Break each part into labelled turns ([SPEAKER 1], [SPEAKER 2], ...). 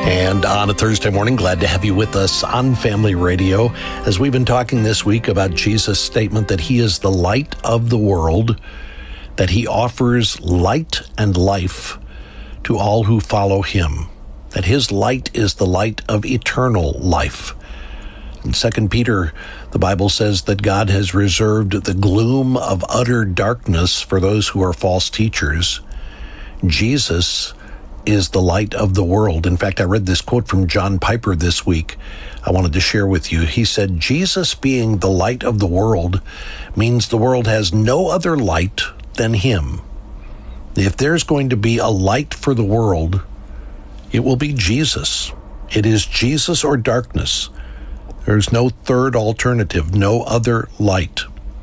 [SPEAKER 1] And on a Thursday morning, glad to have you with us on Family Radio as we've been talking this week about Jesus' statement that he is the light of the world, that he offers light and life to all who follow him, that his light is the light of eternal life. In 2 Peter, the Bible says that God has reserved the gloom of utter darkness for those who are false teachers. Jesus is the light of the world. In fact, I read this quote from John Piper this week I wanted to share with you. He said, Jesus being the light of the world means the world has no other light than him. If there's going to be a light for the world, it will be Jesus. It is Jesus or darkness. There's no third alternative, no other light.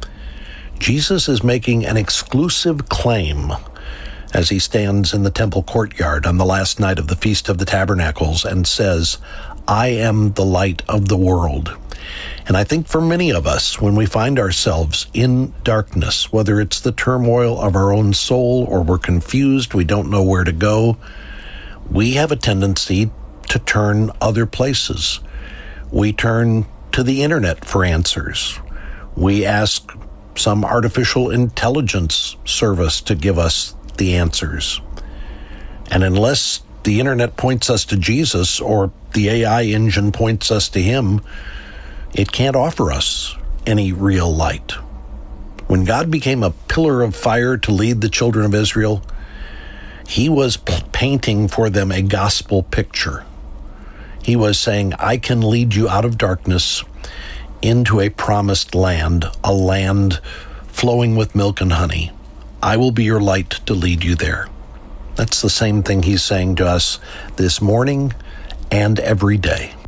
[SPEAKER 1] Jesus is making an exclusive claim as he stands in the temple courtyard on the last night of the Feast of the Tabernacles and says, I am the light of the world. And I think for many of us, when we find ourselves in darkness, whether it's the turmoil of our own soul or we're confused, we don't know where to go, we have a tendency to turn other places. We turn to the internet for answers. We ask some artificial intelligence service to give us the answers. And unless the internet points us to Jesus or the AI engine points us to him, it can't offer us any real light. When God became a pillar of fire to lead the children of Israel, he was painting for them a gospel picture. He was saying, I can lead you out of darkness into a promised land, a land flowing with milk and honey. I will be your light to lead you there. That's the same thing he's saying to us this morning and every day.